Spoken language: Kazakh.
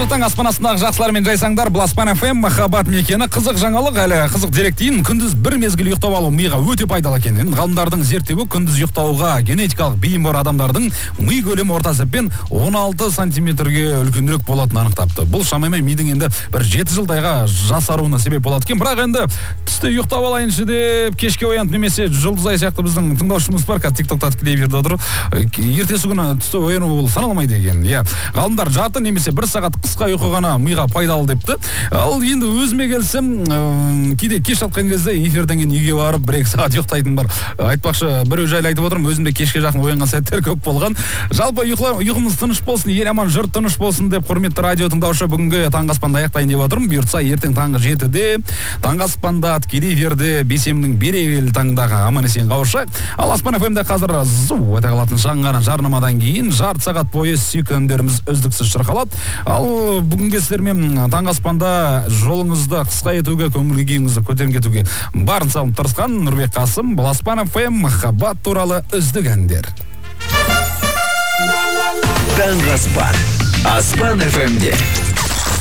Қайырлы таң, аспан астындағы жақсылар мен жайсаңдар. Бұл Аспан FM махаббат мекені. Қызық жаңалық, әлі қызық дерек дейін. Күндіз бір мезгіл ұйықтап алу миға өте пайдалы екен. Ғалымдардың зерттеуі күндіз ұйықтауға генетикалық бейім бар адамдардың ми көлемі орта есеппен 16 сантиметрге үлкенірек болатынын анықтапты. Бұл шамамен мидың енді бір 7 жылдайға жасаруына себеп болады екен. Бірақ енді түсте ұйықтап алайыншы деп кешке оянып немесе Жұлдызай сияқты біздің тыңдаушымыз бар, қазір TikTokта тікелей эфирде отыр. Ертесі күні түсте ояну ол саналмайды екен. Иә, ғалымдар жарты немесе 1 сағат қысқа ұйқы ғана миға пайдалы депті. Ал енді өзіме келсем, кейде кеш жатқан кезде эфирден кейін үйге барып 1-2 сағат ұйықтайтын бар. Айтпақшы, біреу жайлы айтып отырмын, өзімде кешке жақын оянған сәттер көп болған. Жалпы ұйқымыз тыныш болсын, ел аман, жұрт тыныш болсын деп құрметті радио тыңдаушы, бүгінгі таңғы аспанда аяқтайын деп отырмын. Бұйыртса ертең таңғы 7-де таңғы аспанда тікелей эфирде бейсенбінің берекелі таңдағы аман есен қауышайық. Ал Аспан FM-де қазір өте қалатын жаңғана жарнамадан кейін жарты сағат бойы сүйікті әндеріміз үздіксіз шырқалады. Ал бүгінгі сіздермен таңғы аспанда жолыңызды қысқа етуге, көңіл күйіңізді көтеріп кетуге барын салып тырысқан Нұрбек Қасым. Бұл Аспан FM махаббат туралы үздік әндер. Таңғы аспан. Аспан FM-де